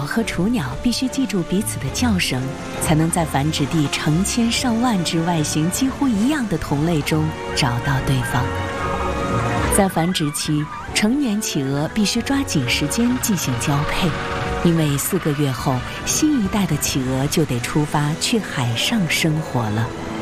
和雏鸟必须记住彼此的叫声，才能在繁殖地成千上万只外形几乎一样的同类中找到对方。在繁殖期，成年企鹅必须抓紧时间进行交配，因为4个月后，新一代的企鹅就得出发去海上生活了。